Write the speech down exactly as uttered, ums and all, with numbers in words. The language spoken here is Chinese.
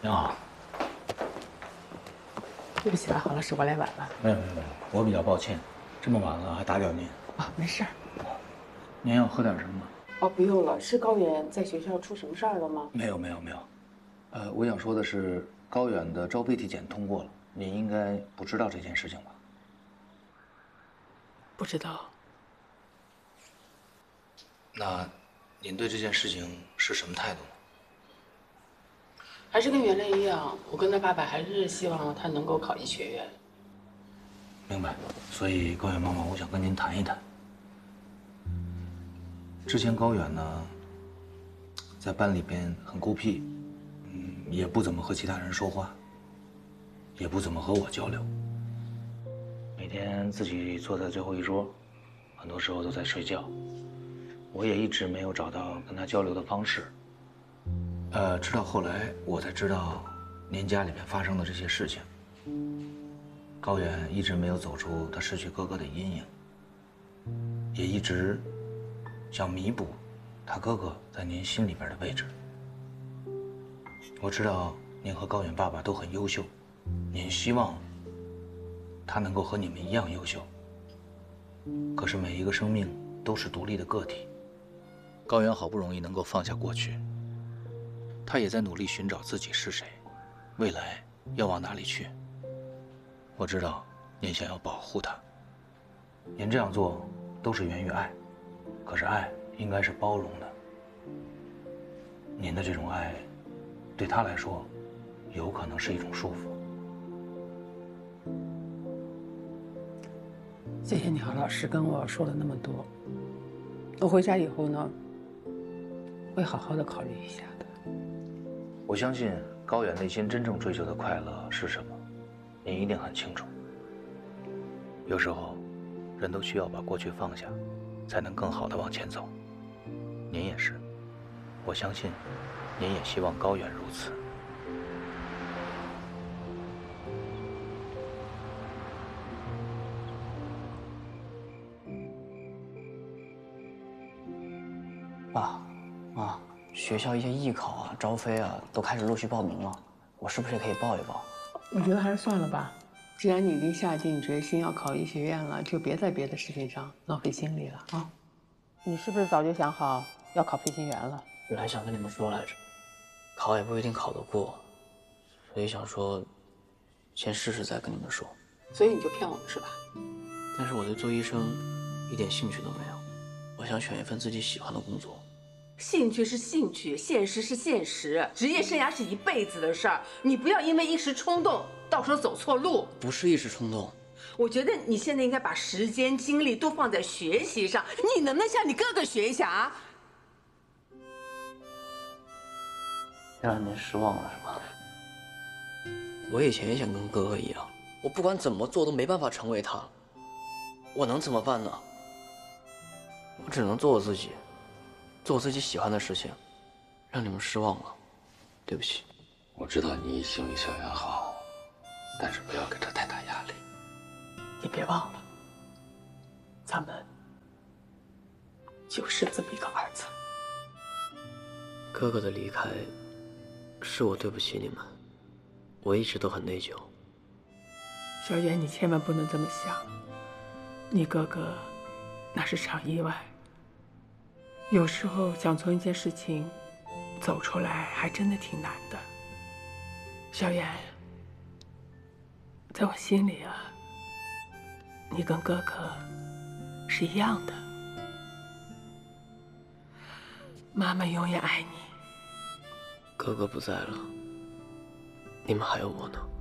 您好。 对不起啊，郝老师，我来晚了。 没有没有没有，我比较抱歉，这么晚了还打扰您。 啊，没事儿。 您要喝点什么吗？ 哦，不用了。是高原在学校出什么事儿了吗？ 没有没有没有。呃，我想说的是，高远的招聘体检通过了，您应该不知道这件事情吧？ 不知道。 那您对这件事情是什么态度呢？ 还是跟原来一样，我跟他爸爸还是希望他能够考医学院。 明白。所以高远妈妈，我想跟您谈一谈。之前高远呢，在班里边很孤僻，嗯，也不怎么和其他人说话，也不怎么和我交流，每天自己坐在最后一桌，很多时候都在睡觉。我也一直没有找到跟他交流的方式。呃，直到后来我才知道，您家里面发生的这些事情。高远一直没有走出他失去哥哥的阴影，也一直想弥补他哥哥在您心里边的位置。我知道您和高远爸爸都很优秀，您希望他能够和你们一样优秀。可是每一个生命都是独立的个体。高远好不容易能够放下过去，他也在努力寻找自己是谁，未来要往哪里去。我知道您想要保护他，您这样做都是源于爱，可是爱应该是包容的。您的这种爱，对他来说，有可能是一种束缚。 谢谢你，郝老师跟我说了那么多。我回家以后呢，会好好的考虑一下的。 我相信高远内心真正追求的快乐是什么，您一定很清楚。有时候，人都需要把过去放下，才能更好的往前走。您也是，我相信，您也希望高远如此。 爸妈，学校一些艺考啊、招飞啊都开始陆续报名了，我是不是也可以报一报？ 我觉得还是算了吧。既然你已经下定决心要考医学院了，就别在别的事情上浪费精力了啊！你是不是早就想好要考飞行员了？ 本来想跟你们说来着，考也不一定考得过，所以想说，先试试再跟你们说。 所以你就骗我们是吧？ 但是我对做医生一点兴趣都没有，我想选一份自己喜欢的工作。 兴趣是兴趣，现实是现实，职业生涯是一辈子的事儿，你不要因为一时冲动，到时候走错路。 不是一时冲动， 我觉得你现在应该把时间精力都放在学习上，你能不能向你哥哥学一下啊？ 让您失望了是吧？我以前也想跟哥哥一样，我不管怎么做都没办法成为他，我能怎么办呢？我只能做我自己。做我自己喜欢的事情，让你们失望了，对不起。 我知道你心里小远好，但是不要给他太大压力。 你别忘了，咱们就是这么一个儿子。 哥哥的离开，是我对不起你们，我一直都很内疚。 小远，你千万不能这么想，你哥哥那是场意外。有时候想从一件事情走出来，还真的挺难的。小远，在我心里啊，你跟哥哥是一样的。妈妈永远爱你。 哥哥不在了，你们还有我呢。